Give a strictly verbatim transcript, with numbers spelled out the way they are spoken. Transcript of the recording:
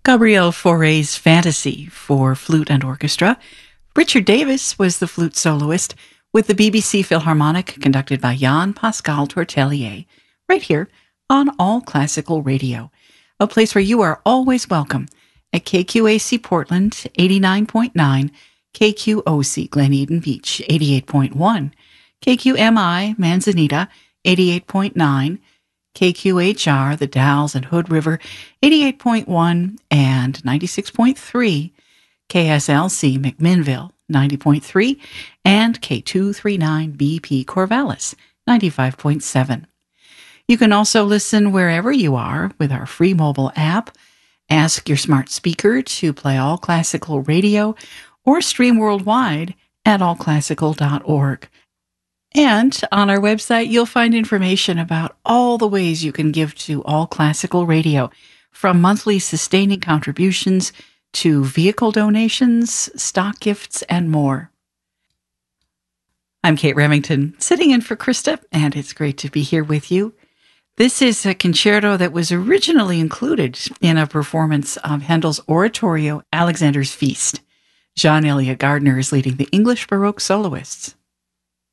Gabriel Fauré's Fantasy for flute and orchestra. Richard Davis was the flute soloist with the B B C Philharmonic, conducted by Jan Pascal Tortelier, right here on All Classical Radio, a place where you are always welcome at K Q A C Portland, eighty-nine point nine, K Q O C Glen Eden Beach, eighty-eight point one, K Q M I Manzanita, eighty-eight point nine, K Q H R, the Dalles and Hood River, eighty-eight point one and ninety-six point three, K S L C McMinnville, ninety point three, and K two thirty-nine B P Corvallis, ninety-five point seven. You can also listen wherever you are with our free mobile app. Ask your smart speaker to play All Classical Radio or stream worldwide at all classical dot org. And on our website, you'll find information about all the ways you can give to All Classical Radio, from monthly sustaining contributions to vehicle donations, stock gifts, and more. I'm Kate Remington, sitting in for Krista, and it's great to be here with you. This is a concerto that was originally included in a performance of Handel's oratorio, Alexander's Feast. Jean Elliott Gardner is leading the English Baroque soloists.